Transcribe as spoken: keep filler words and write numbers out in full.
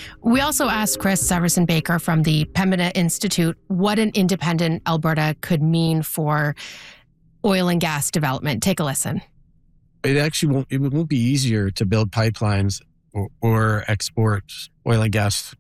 We also asked Chris Severson Baker from the Pembina Institute what an independent Alberta could mean for oil and gas development. Take a listen. It actually won't, it won't be easier to build pipelines or, or export oil and gas